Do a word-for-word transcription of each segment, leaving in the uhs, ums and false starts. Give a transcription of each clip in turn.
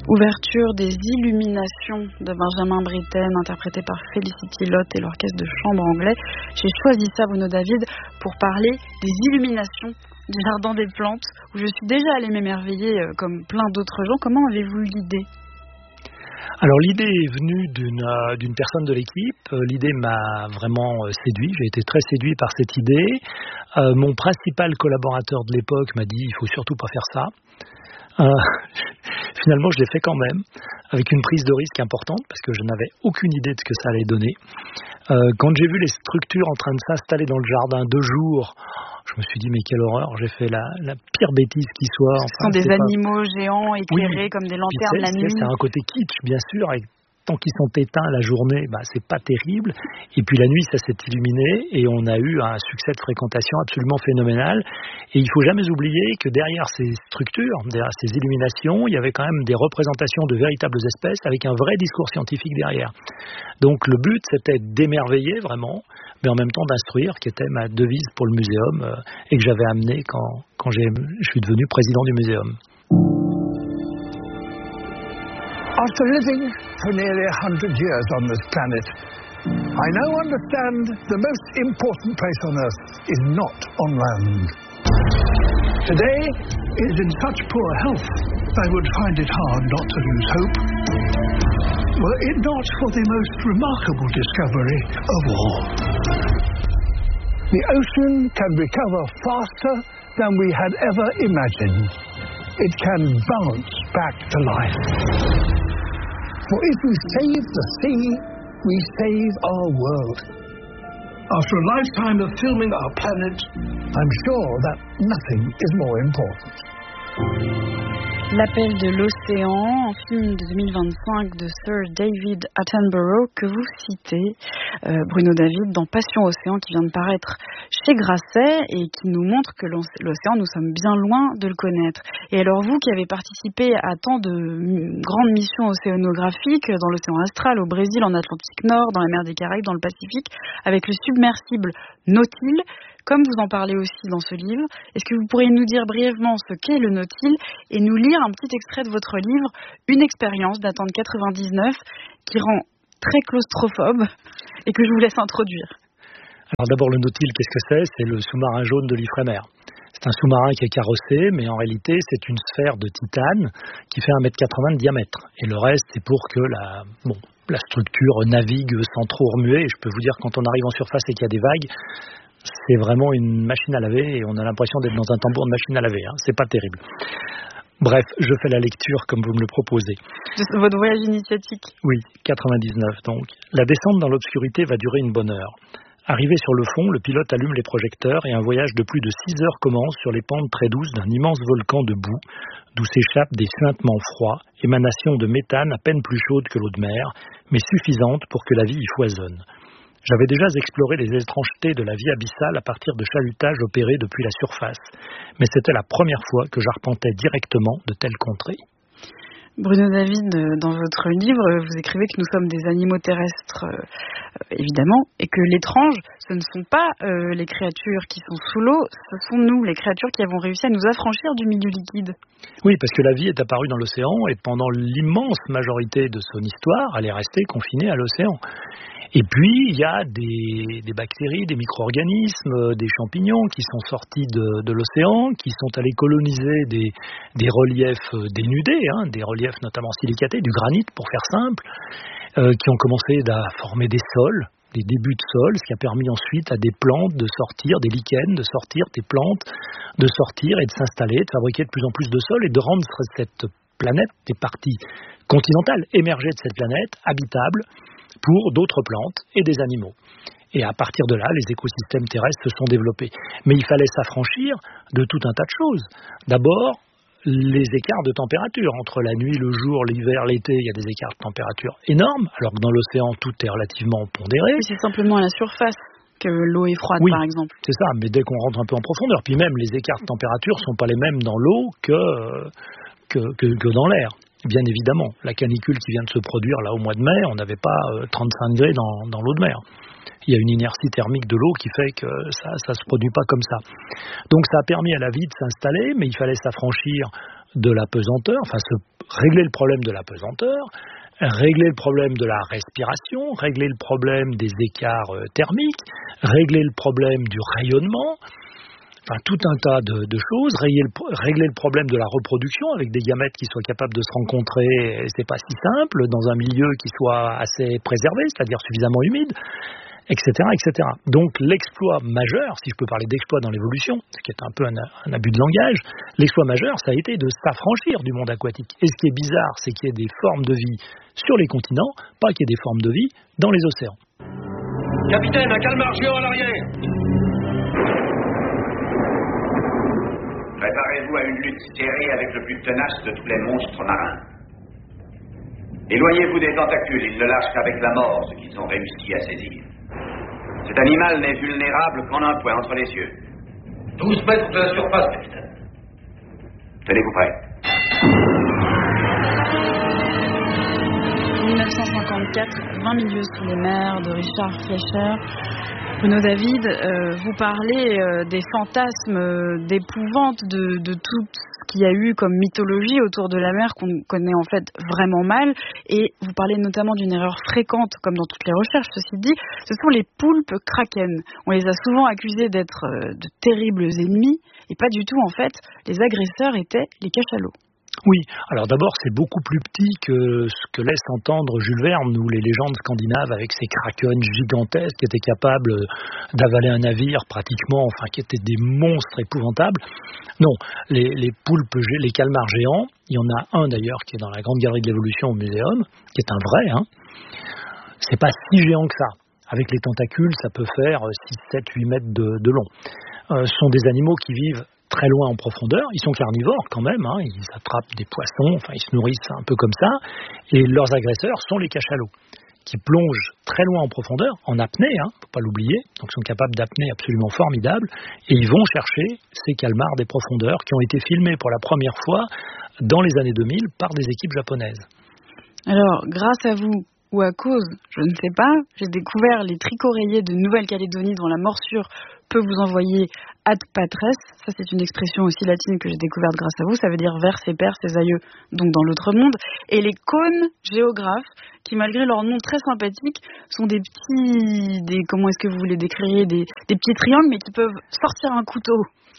Ouverture des Illuminations de Benjamin Britten, interprété par Felicity Lott et l'orchestre de chambre anglais. J'ai choisi ça, Bruno David, pour parler des illuminations du Jardin des Plantes, où je suis déjà allée m'émerveiller euh, comme plein d'autres gens. Comment avez-vous eu l'idée ? Alors l'idée est venue d'une, euh, d'une personne de l'équipe. Euh, l'idée m'a vraiment euh, séduit. J'ai été très séduit par cette idée. Euh, mon principal collaborateur de l'époque m'a dit il faut surtout pas faire ça. Euh, finalement, je l'ai fait quand même, avec une prise de risque importante, parce que je n'avais aucune idée de ce que ça allait donner. Euh, quand j'ai vu les structures en train de s'installer dans le jardin deux jours, je me suis dit, mais quelle horreur, j'ai fait la, la pire bêtise qui soit. Enfin, ce sont des animaux pas... géants éclairés oui. comme des lanternes la nuit. C'est un côté kitsch, bien sûr, et tant qu'ils sont éteints la journée, bah, c'est pas terrible. Et puis la nuit, ça s'est illuminé et on a eu un succès de fréquentation absolument phénoménal. Et il faut jamais oublier que derrière ces structures, derrière ces illuminations, il y avait quand même des représentations de véritables espèces avec un vrai discours scientifique derrière. Donc le but, c'était d'émerveiller vraiment, mais en même temps d'instruire, qui était ma devise pour le muséum euh, et que j'avais amené quand, quand j'ai, je suis devenu président du muséum. After living for nearly a hundred years on this planet, I now understand the most important place on Earth is not on land. Today is in such poor health, I would find it hard not to lose hope, were it not for the most remarkable discovery of all. The ocean can recover faster than we had ever imagined. It can bounce back to life. For if we save the sea, we save our world. After a lifetime of filming our planet, I'm sure that nothing is more important. L'appel de l'océan, un film de deux mille vingt-cinq de Sir David Attenborough que vous citez, euh, Bruno David, dans Passion Océan, qui vient de paraître chez Grasset et qui nous montre que l'océan, nous sommes bien loin de le connaître. Et alors vous qui avez participé à tant de grandes missions océanographiques dans l'océan astral, au Brésil, en Atlantique Nord, dans la mer des Caraïbes, dans le Pacifique, avec le submersible Nautil, comme vous en parlez aussi dans ce livre, est-ce que vous pourriez nous dire brièvement ce qu'est le Nautil et nous lire un petit extrait de votre livre, Une expérience datant de quatre-vingt-dix-neuf, qui rend très claustrophobe et que je vous laisse introduire. Alors d'abord, le Nautil, qu'est-ce que c'est ? C'est le sous-marin jaune de l'Ifremer. C'est un sous-marin qui est carrossé, mais en réalité, c'est une sphère de titane qui fait un mètre quatre-vingts de diamètre. Et le reste, c'est pour que la, bon, la structure navigue sans trop remuer. Et je peux vous dire, quand on arrive en surface et qu'il y a des vagues, c'est vraiment une machine à laver et on a l'impression d'être dans un tambour de machine à laver. Hein. C'est pas terrible. Bref, je fais la lecture comme vous me le proposez. De votre voyage initiatique. Oui, quatre-vingt-dix-neuf donc. La descente dans l'obscurité va durer une bonne heure. Arrivé sur le fond, le pilote allume les projecteurs et un voyage de plus de six heures commence sur les pentes très douces d'un immense volcan de boue, d'où s'échappent des suintements froids, émanations de méthane à peine plus chaudes que l'eau de mer, mais suffisantes pour que la vie y foisonne. J'avais déjà exploré les étrangetés de la vie abyssale à partir de chalutages opérés depuis la surface, mais c'était la première fois que j'arpentais directement de telles contrées. Bruno David, dans votre livre, vous écrivez que nous sommes des animaux terrestres, euh, évidemment, et que l'étrange, ce ne sont pas euh, les créatures qui sont sous l'eau, ce sont nous, les créatures qui avons réussi à nous affranchir du milieu liquide. Oui, parce que la vie est apparue dans l'océan, et pendant l'immense majorité de son histoire, elle est restée confinée à l'océan. Et puis, il y a des, des bactéries, des micro-organismes, des champignons qui sont sortis de, de l'océan, qui sont allés coloniser des, des reliefs dénudés, hein, des reliefs notamment silicatés, du granit pour faire simple, euh, qui ont commencé à former des sols, des débuts de sols, ce qui a permis ensuite à des plantes de sortir, des lichens de sortir, des plantes de sortir et de s'installer, de fabriquer de plus en plus de sols et de rendre cette planète, des parties continentales émergées de cette planète, habitables pour d'autres plantes et des animaux. Et à partir de là, les écosystèmes terrestres se sont développés. Mais il fallait s'affranchir de tout un tas de choses. D'abord, les écarts de température. Entre la nuit, le jour, l'hiver, l'été, il y a des écarts de température énormes, alors que dans l'océan, tout est relativement pondéré. Oui, c'est simplement à la surface que l'eau est froide, oui, par exemple. C'est ça, mais dès qu'on rentre un peu en profondeur, puis même les écarts de température ne sont pas les mêmes dans l'eau que, que, que, que dans l'air. Bien évidemment, la canicule qui vient de se produire là au mois de mai, on n'avait pas euh, trente-cinq degrés dans, dans l'eau de mer. Il y a une inertie thermique de l'eau qui fait que ça ne se produit pas comme ça. Donc ça a permis à la vie de s'installer, mais il fallait s'affranchir de la pesanteur, enfin se régler le problème de la pesanteur, régler le problème de la respiration, régler le problème des écarts euh, thermiques, régler le problème du rayonnement, enfin tout un tas de, de choses, régler le, régler le problème de la reproduction avec des gamètes qui soient capables de se rencontrer, et c'est pas si simple, dans un milieu qui soit assez préservé, c'est-à-dire suffisamment humide, et cetera, et cetera. Donc l'exploit majeur, si je peux parler d'exploit dans l'évolution, ce qui est un peu un, un abus de langage, l'exploit majeur, ça a été de s'affranchir du monde aquatique. Et ce qui est bizarre, c'est qu'il y ait des formes de vie sur les continents, pas qu'il y ait des formes de vie dans les océans. Capitaine, un calmar géant à l'arrière. Préparez-vous à une lutte serrée avec le plus tenace de tous les monstres marins. Éloignez-vous des tentacules, ils ne lâchent qu'avec la mort ce qu'ils ont réussi à saisir. Cet animal n'est vulnérable qu'en un point entre les yeux. douze mètres de la surface, capitaine. Tenez-vous prêts. dix-neuf cent cinquante-quatre, vingt milieux sous les mers de Richard Fleischer. Bruno David, euh, vous parlez euh, des fantasmes, euh, d'épouvante, de, de tout ce qu'il y a eu comme mythologie autour de la mer qu'on connaît en fait vraiment mal. Et vous parlez notamment d'une erreur fréquente, comme dans toutes les recherches, ceci dit, ce sont les poulpes kraken. On les a souvent accusés d'être euh, de terribles ennemis, et pas du tout en fait. Les agresseurs étaient les cachalots. Oui, alors d'abord c'est beaucoup plus petit que ce que laisse entendre Jules Verne ou les légendes scandinaves avec ces krakens gigantesques qui étaient capables d'avaler un navire pratiquement, enfin qui étaient des monstres épouvantables. Non, les, les poulpes, les calmars géants, il y en a un d'ailleurs qui est dans la grande galerie de l'évolution au muséum, qui est un vrai, hein. C'est pas si géant que ça. Avec les tentacules, ça peut faire six, sept, huit mètres de, de long. Euh, ce sont des animaux qui vivent très loin en profondeur, ils sont carnivores quand même, hein, ils attrapent des poissons, enfin ils se nourrissent un peu comme ça, et leurs agresseurs sont les cachalots, qui plongent très loin en profondeur, en apnée, hein, faut pas l'oublier, donc sont capables d'apnée absolument formidable, et ils vont chercher ces calmars des profondeurs qui ont été filmés pour la première fois dans les années deux mille par des équipes japonaises. Alors, grâce à vous, ou à cause, je ne sais pas, j'ai découvert les tricoréiers de Nouvelle-Calédonie dont la morsure peut vous envoyer ad patres. Ça, c'est une expression aussi latine que j'ai découverte grâce à vous. Ça veut dire vers ses pères, ses aïeux, donc dans l'autre monde. Et les cônes géographes, qui malgré leur nom très sympathique, sont des petits, des, comment est-ce que vous les décririez, des, des petits triangles, mais qui peuvent sortir un couteau.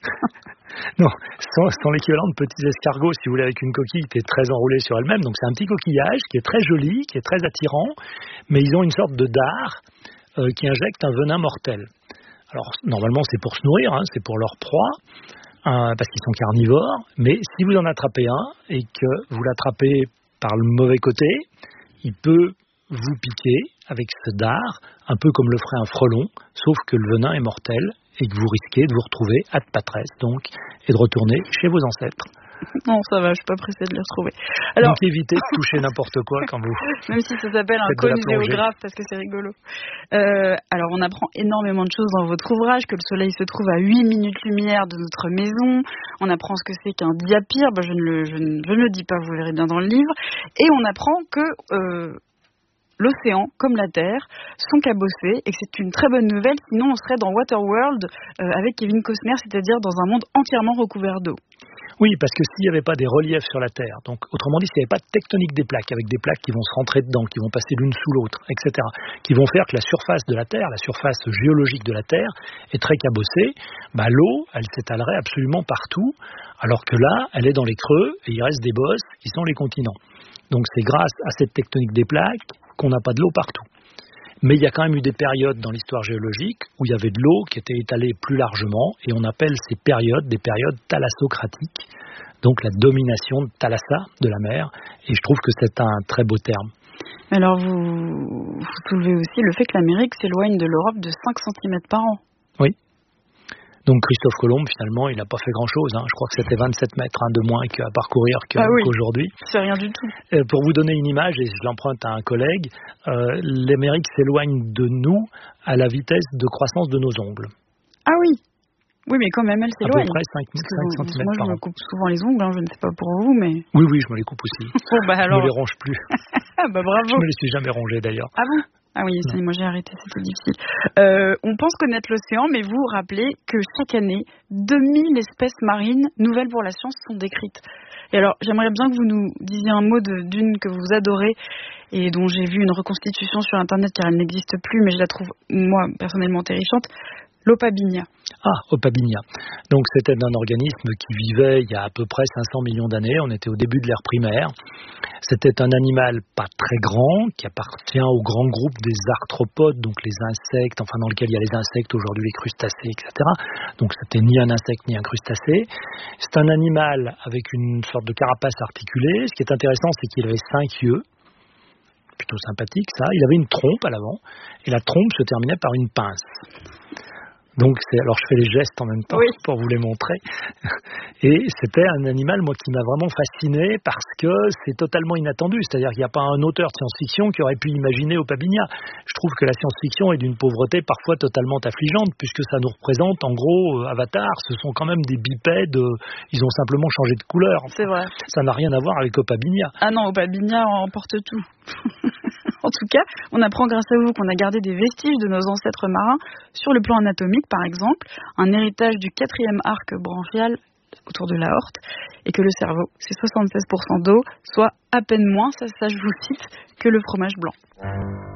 Non, c'est sont l'équivalent de petits escargots, si vous voulez, avec une coquille qui est très enroulée sur elle-même. Donc c'est un petit coquillage qui est très joli, qui est très attirant, mais ils ont une sorte de dard euh, qui injecte un venin mortel. Alors normalement c'est pour se nourrir, hein, c'est pour leur proie, euh, parce qu'ils sont carnivores, mais si vous en attrapez un et que vous l'attrapez par le mauvais côté, il peut vous piquer avec ce dard, un peu comme le ferait un frelon, sauf que le venin est mortel et que vous risquez de vous retrouver ad patres, donc, et de retourner chez vos ancêtres. Non, ça va, je suis pas pressée de les retrouver. Alors, donc évitez de toucher n'importe quoi quand vous... Même si ça s'appelle un cône géographe, parce que c'est rigolo. Euh, alors, on apprend énormément de choses dans votre ouvrage, que le soleil se trouve à huit minutes-lumière de notre maison. On apprend ce que c'est qu'un diapir, ben, je, ne le, je, ne, je ne le dis pas, vous verrez bien dans le livre. Et on apprend que... Euh, l'océan, comme la Terre, sont cabossés et que c'est une très bonne nouvelle, sinon on serait dans Waterworld euh, avec Kevin Costner, c'est-à-dire dans un monde entièrement recouvert d'eau. Oui, parce que s'il n'y avait pas des reliefs sur la Terre, donc autrement dit, s'il n'y avait pas de tectonique des plaques, avec des plaques qui vont se rentrer dedans, qui vont passer l'une sous l'autre, et cetera, qui vont faire que la surface de la Terre, la surface géologique de la Terre, est très cabossée, bah, l'eau, elle s'étalerait absolument partout, alors que là, elle est dans les creux, et il reste des bosses qui sont les continents. Donc c'est grâce à cette tectonique des plaques qu'on n'a pas de l'eau partout. Mais il y a quand même eu des périodes dans l'histoire géologique où il y avait de l'eau qui était étalée plus largement, et on appelle ces périodes des périodes thalassocratiques, donc la domination de Thalassa, de la mer, et je trouve que c'est un très beau terme. Alors vous, vous soulevez aussi le fait que l'Amérique s'éloigne de l'Europe de cinq centimètres par an. Oui. Donc Christophe Colomb, finalement, il n'a pas fait grand-chose. Hein. Je crois que c'était vingt-sept mètres hein, de moins à parcourir que, ah oui, qu'aujourd'hui. C'est rien du tout. Euh, pour vous donner une image, et je l'emprunte à un collègue, euh, l'Amérique s'éloigne de nous à la vitesse de croissance de nos ongles. Ah oui. Oui, mais quand même, elle s'éloigne. À peu près cinq centimètres moi, par an. Moi, je me coupe souvent les ongles, hein, je ne sais pas pour vous, mais... Oui, oui, je me les coupe aussi. Bon, bah alors... Je me les ronge plus. Ah bah bravo. Je me les suis jamais rongés d'ailleurs. Ah bon? Ah oui, ça, moi j'ai arrêté, c'était difficile. Euh, on pense connaître l'océan, mais vous vous rappelez que chaque année, deux mille espèces marines nouvelles pour la science sont décrites. Et alors, j'aimerais bien que vous nous disiez un mot de, d'une que vous adorez et dont j'ai vu une reconstitution sur Internet car elle n'existe plus, mais je la trouve, moi, personnellement terrifiante. L'Opabinia. Ah, Opabinia. Donc c'était un organisme qui vivait il y a à peu près cinq cents millions d'années. On était au début de l'ère primaire. C'était un animal pas très grand, qui appartient au grand groupe des arthropodes, donc les insectes, enfin dans lequel il y a les insectes aujourd'hui, les crustacés, et cetera. Donc c'était ni un insecte ni un crustacé. C'est un animal avec une sorte de carapace articulée. Ce qui est intéressant, c'est qu'il avait cinq yeux. Plutôt sympathique ça. Il avait une trompe à l'avant, et la trompe se terminait par une pince. Donc, c'est, alors je fais les gestes en même temps, oui, pour vous les montrer. Et c'était un animal, moi, qui m'a vraiment fasciné parce que c'est totalement inattendu. C'est-à-dire qu'il n'y a pas un auteur de science-fiction qui aurait pu imaginer Opabinia. Je trouve que la science-fiction est d'une pauvreté parfois totalement affligeante puisque ça nous représente, en gros, euh, Avatar, ce sont quand même des bipèdes, euh, ils ont simplement changé de couleur. C'est vrai. Ça n'a rien à voir avec Opabinia. Ah non, Opabinia emporte tout. En tout cas, on apprend grâce à vous qu'on a gardé des vestiges de nos ancêtres marins sur le plan anatomique, par exemple, un héritage du quatrième arc branchial autour de l'aorte, et que le cerveau, c'est soixante-seize pour cent d'eau, soit à peine moins, ça, ça je vous cite, que le fromage blanc.